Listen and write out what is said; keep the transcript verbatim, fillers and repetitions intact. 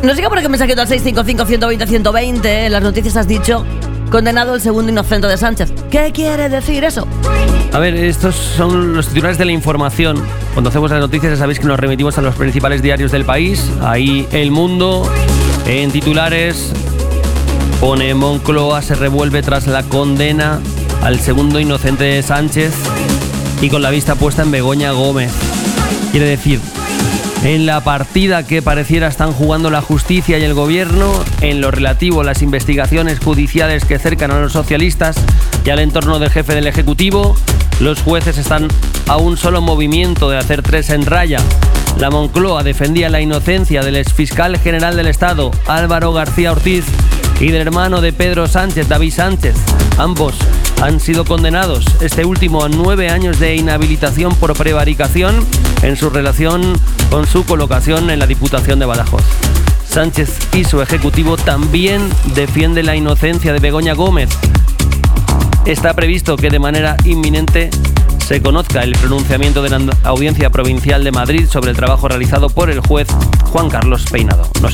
No sé por qué me saqué al seis cinco cinco, uno dos cero, uno dos cero. En las noticias has dicho condenado el segundo inocente de Sánchez. ¿Qué quiere decir eso? A ver, estos son los titulares de la información. Cuando hacemos las noticias ya sabéis que nos remitimos a los principales diarios del país. Ahí El Mundo, en titulares, pone: Moncloa se revuelve tras la condena al segundo inocente de Sánchez y con la vista puesta en Begoña Gómez. Quiere decir, en la partida que pareciera están jugando la justicia y el gobierno en lo relativo a las investigaciones judiciales que cercan a los socialistas y al entorno del jefe del Ejecutivo, los jueces están a un solo movimiento de hacer tres en raya. La Moncloa defendía la inocencia del exfiscal general del Estado, Álvaro García Ortiz, y del hermano de Pedro Sánchez, David Sánchez. Ambos han sido condenados, este último a nueve años de inhabilitación por prevaricación en su relación con su colocación en la Diputación de Badajoz. Sánchez y su ejecutivo también defienden la inocencia de Begoña Gómez. Está previsto que de manera inminente se conozca el pronunciamiento de la Audiencia Provincial de Madrid sobre el trabajo realizado por el juez Juan Carlos Peinado. No sé